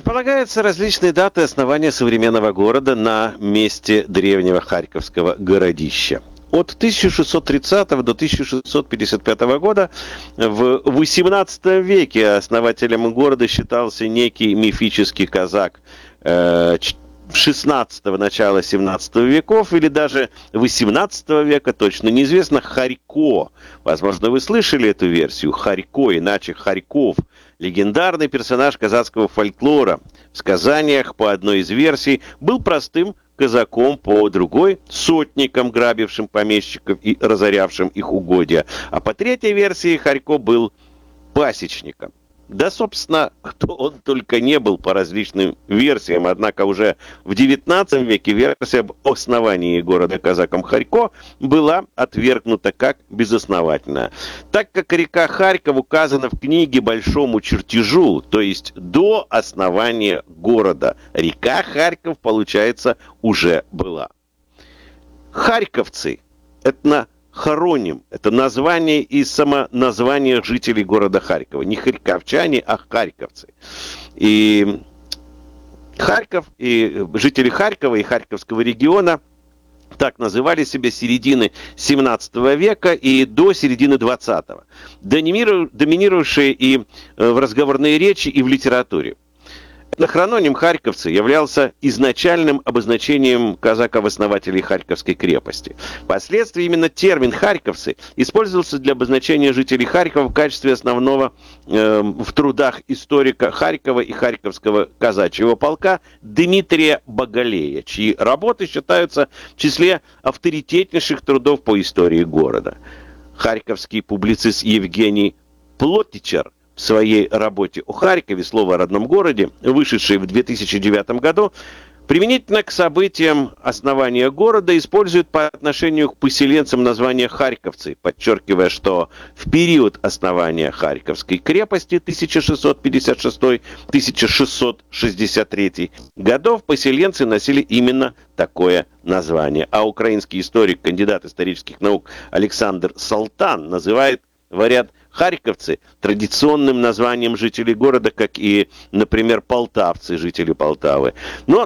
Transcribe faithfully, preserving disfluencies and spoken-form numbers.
Предполагаются различные даты основания современного города на месте древнего Харьковского городища. От тысяча шестьсот тридцатого до тысяча шестьсот пятьдесят пятого года в восемнадцатом веке основателем города считался некий мифический казак э, шестнадцатого, начала семнадцатого веков, или даже восемнадцатого века, точно неизвестно, Харько. Возможно, вы слышали эту версию. Харько, иначе Харьков. Легендарный персонаж казацкого фольклора. В сказаниях, по одной из версий, был простым казаком, по другой – сотником, грабившим помещиков и разорявшим их угодья. А по третьей версии Харько был пасечником. Да, собственно, кто он только не был по различным версиям, однако уже в девятнадцатом веке версия об основании города казаком Харько была отвергнута как безосновательная. Так как река Харьков указана в книге большому чертежу, то есть до основания города, река Харьков, получается, уже была. Харьковцы – это хороним. Это название и самоназвание жителей города Харькова. Не харьковчане, а харьковцы. И Харьков, и жители Харькова и Харьковского региона так называли себя с середины семнадцатого века и до середины двадцатого. Доминировавшие и в разговорной речи, и в литературе. Хрононим «харьковцы» являлся изначальным обозначением казаков-основателей Харьковской крепости. Впоследствии именно термин «харьковцы» использовался для обозначения жителей Харькова в качестве основного э, в трудах историка Харькова и Харьковского казачьего полка Дмитрия Боголея, чьи работы считаются в числе авторитетнейших трудов по истории города. Харьковский публицист Евгений Плотичер в своей работе о Харькове, слово о родном городе, вышедшей в две тысячи девятом году, применительно к событиям основания города использует по отношению к поселенцам название «харьковцы», подчеркивая, что в период основания Харьковской крепости тысяча шестьсот пятьдесят шестой — тысяча шестьсот шестьдесят третий годов поселенцы носили именно такое название. А украинский историк, кандидат исторических наук Александр Салтан называет вариант харьковцы традиционным названием жителей города, как и, например, полтавцы, жители Полтавы. Но